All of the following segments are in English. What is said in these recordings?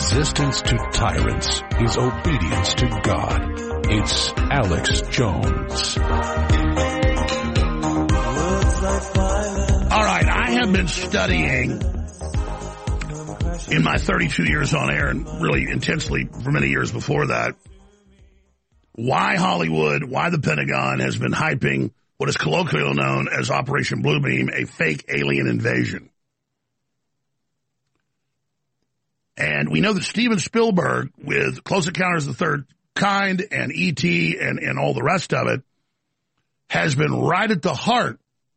resistance to tyrants is obedience to God. It's Alex Jones. All right, I have been studying in my 32 years on air, and really intensely for many years before that, why Hollywood, why the Pentagon has been hyping what is colloquially known as Operation Bluebeam, a fake alien invasion. And we know that Steven Spielberg, with Close Encounters of the Third Kind and E.T. and all the rest of it, has been right at the heart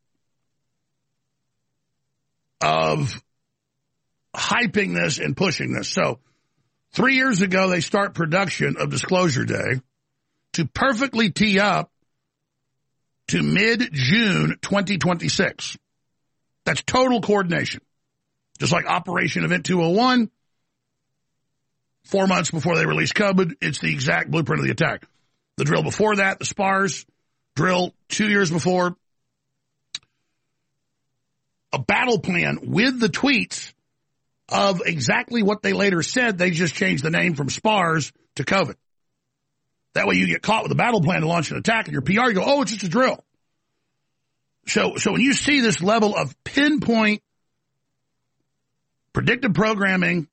of hyping this and pushing this. So 3 years ago, they start production of Disclosure Day to perfectly tee up to mid-June 2026. That's total coordination. Just like Operation Event 201, 4 months before they released COVID, it's the exact blueprint of the attack. The drill before that, the SPARS drill 2 years before, a battle plan with the tweets of exactly what they later said. They just changed the name from SPARS to COVID. That way you get caught with a battle plan to launch an attack, and your PR, you go, oh, it's just a drill. So when you see this level of pinpoint predictive programming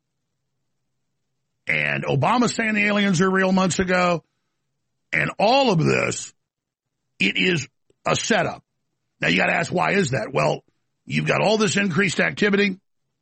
and Obama saying the aliens are real months ago and all of this, it is a setup. Now you got to ask, why is that? Well, you've got all this increased activity.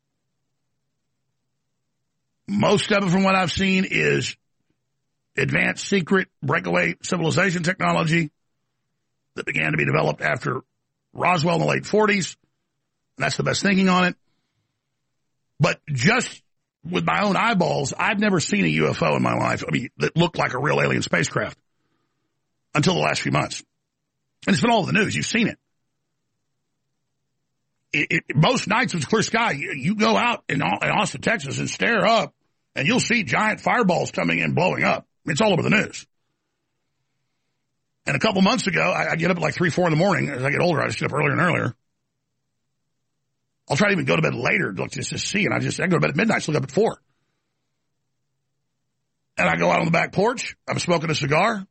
Most of it, from what I've seen, is advanced secret breakaway civilization technology that began to be developed after Roswell in the late 40s. And that's the best thinking on it. But just with my own eyeballs, I've never seen a UFO in my life, that looked like a real alien spacecraft until the last few months. And it's been all over the news. You've seen it. Most nights it's clear sky. You go out in Austin, Texas, and stare up, and you'll see giant fireballs coming in, blowing up. It's all over the news. And a couple months ago, I get up at like 3, 4 in the morning. As I get older, I just get up earlier and earlier. I'll try to even go to bed later just to see. And I go to bed at midnight, so I look up at 4. And I go out on the back porch. I'm smoking a cigar.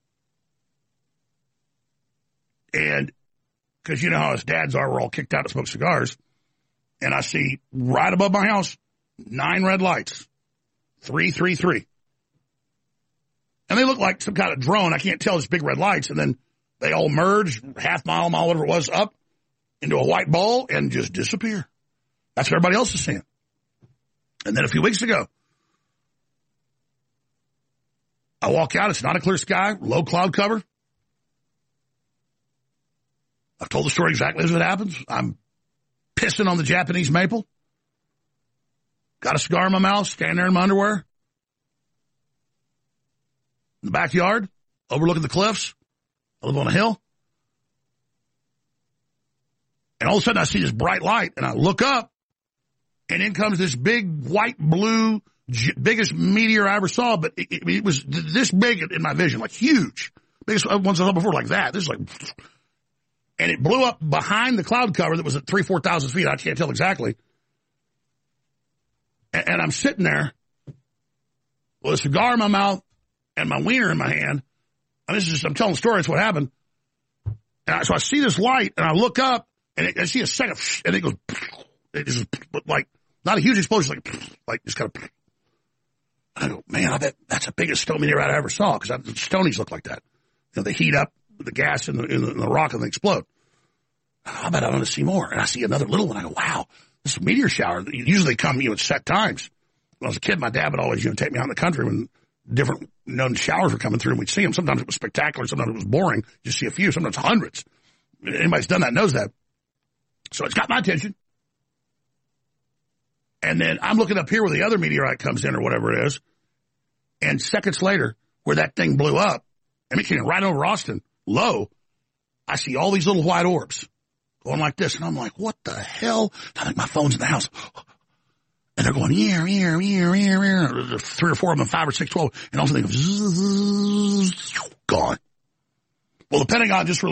And because you know how us dads are, we're all kicked out to smoke cigars. And I see right above my house, 9 red lights. 3, 3, 3. And they look like some kind of drone. I can't tell. It's big red lights. And then they all merge, half mile, whatever it was, up into a white ball and just disappear. That's what everybody else is seeing. And then a few weeks ago, I walk out. It's not a clear sky, low cloud cover. I've told the story exactly as it happens. I'm pissing on the Japanese maple. Got a cigar in my mouth, standing there in my underwear. In the backyard, overlooking the cliffs. I live on a hill. And all of a sudden I see this bright light, and I look up, and in comes this big white, blue, biggest meteor I ever saw, but it was this big in my vision, like huge. Biggest ones I saw before, like that. This is like, and it blew up behind the cloud cover that was at 3,000 to 4,000 feet. I can't tell exactly. And I'm sitting there with a cigar in my mouth and my wiener in my hand. And this is just, I'm telling the story. It's what happened. And so I see this light, and I look up, and I see a second, and it goes, it just like, not a huge explosion, like just kind of, I go, man, I bet that's the biggest stone meteorite I ever saw, because stonies look like that. You know, they heat up the gas in the rock and they explode. I bet I want to see more. And I see another little one. I go, wow, this meteor shower. Usually come, at set times. When I was a kid, my dad would always, take me out in the country when different known showers were coming through, and we'd see them. Sometimes it was spectacular. Sometimes it was boring. You see a few, sometimes hundreds. Anybody's done that knows that. So it's got my attention. And then I'm looking up here where the other meteorite comes in or whatever it is. And seconds later, where that thing blew up, and it came right over Austin, low, I see all these little white orbs going like this. And I'm like, what the hell? I think my phone's in the house. And they're going, yeah. There's 3 or 4 of them, 5 or 6, 12. And all of a sudden they go, gone. Well, the Pentagon just released